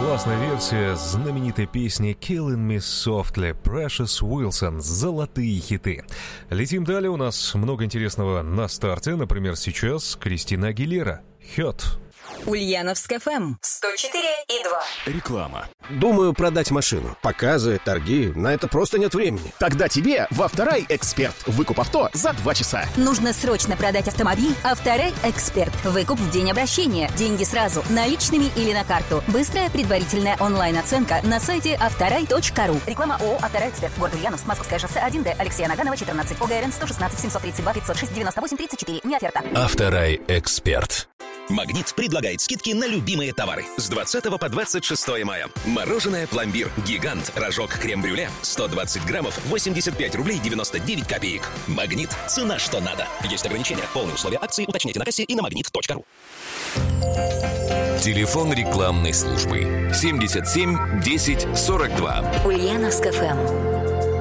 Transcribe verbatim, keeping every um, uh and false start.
классная версия знаменитой песни «Killing Me Softly» Precious Wilson. Золотые хиты. Летим далее, у нас много интересного на старте. Например, сейчас Кристина Агилера «Hurt». Ульяновск эф эм сто четыре и два. Реклама. Думаю продать машину. Показы, торги, на это просто нет времени. Тогда тебе в Авторай Эксперт. Выкуп авто за два часа. Нужно срочно продать автомобиль? Авторай Эксперт. Выкуп в день обращения. Деньги сразу, наличными или на карту. Быстрая предварительная онлайн-оценка на сайте авторай точка ру. Реклама ООО «Авторай Эксперт». Город Ульяновск, Московское шоссе один Д. Алексея Наганова, четырнадцать. ОГРН сто шестнадцать семьсот тридцать два пятьсот шесть девяносто восемь тридцать четыре. Не оферта. Авторай Эксперт. «Магнит» предлагает скидки на любимые товары. С двадцатого по двадцать шестое мая. Мороженое «Пломбир», гигант, рожок, крем-брюле, сто двадцать граммов, восемьдесят пять рублей девяносто девять копеек. «Магнит» — цена что надо. Есть ограничения. Полные условия акции уточняйте на кассе и на магнит точка ру. Телефон рекламной службы семьдесят семь десять сорок два. Ульяновск эф эм.